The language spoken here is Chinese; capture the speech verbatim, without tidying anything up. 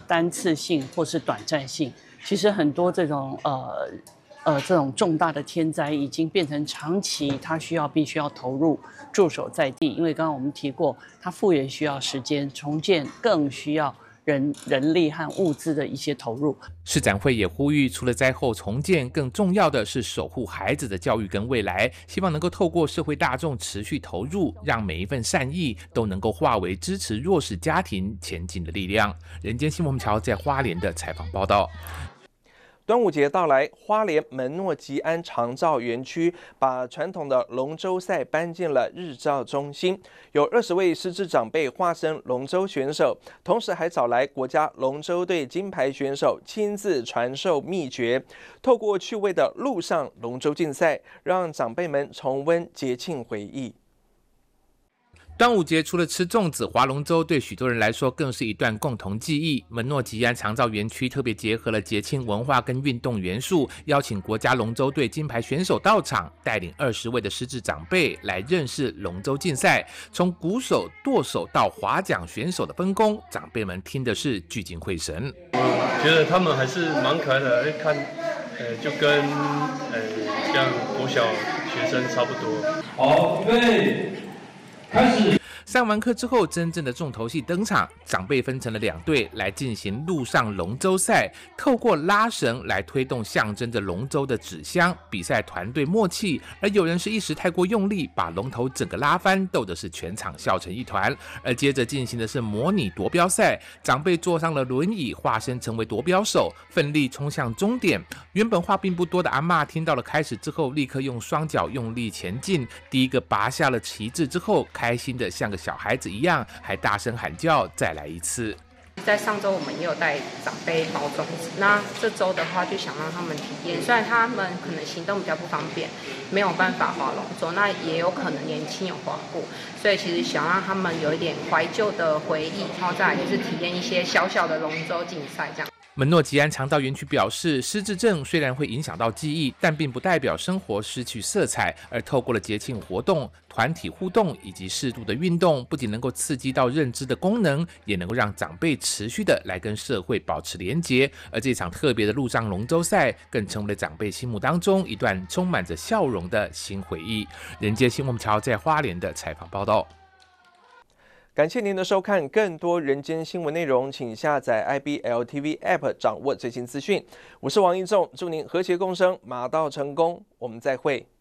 单次性或是短暂性。其实很多这种呃呃这种重大的天灾已经变成长期，它需要必须要投入驻守在地，因为刚刚我们提过，它复原需要时间，重建更需要人人力和物资的一些投入。 市展会也呼吁，除了灾后重建，更重要的是守护孩子的教育跟未来，希望能够透过社会大众持续投入，让每一份善意都能够化为支持弱势家庭前进的力量。人间新闻桥在花莲的采访报道。 端午节到来，花莲门诺吉安长照园区把传统的龙舟赛搬进了日照中心，有二十位失智长辈化身龙舟选手，同时还找来国家龙舟队金牌选手亲自传授秘诀，透过趣味的陆上龙舟竞赛，让长辈们重温节庆回忆。 端午节除了吃粽子、划龙舟，对许多人来说更是一段共同记忆。门诺吉安长照园区特别结合了节庆文化跟运动元素，邀请国家龙舟队金牌选手到场，带领二十位的失智长辈来认识龙舟竞赛。从鼓手、舵手到划桨选手的分工，长辈们听的是聚精会神。 我觉得他们还是蛮可爱的，看，呃，就跟呃像国小学生差不多。 好，预备。开始。 上完课之后，真正的重头戏登场，长辈分成了两队来进行陆上龙舟赛，透过拉绳来推动象征着龙舟的纸箱，比赛团队默契。而有人是一时太过用力，把龙头整个拉翻，逗的是全场笑成一团。而接着进行的是模拟夺标赛，长辈坐上了轮椅，化身成为夺标手，奋力冲向终点。原本话并不多的阿嬷听到了开始之后，立刻用双脚用力前进，第一个拔下了旗帜之后，开心的像个小孩子一样，还大声喊叫再来一次。 在上周我们也有带长辈包粽子，那这周的话就想让他们体验，虽然他们可能行动比较不方便，没有办法划龙舟，那也有可能年轻有划过，所以其实想让他们有一点怀旧的回忆，然后再来就是体验一些小小的龙舟竞赛这样。 门诺吉安长照园区表示，失智症虽然会影响到记忆，但并不代表生活失去色彩。而透过了节庆活动、团体互动以及适度的运动，不仅能够刺激到认知的功能，也能够让长辈持续的来跟社会保持连结。而这场特别的陆上龙舟赛，更成为了长辈心目当中一段充满着笑容的新回忆。人间新闻桥在花莲的采访报道。 感谢您的收看，更多人间新闻内容，请下载 I B L T V App 掌握最新资讯。我是王一仲，祝您和谐共生，马到成功，我们再会。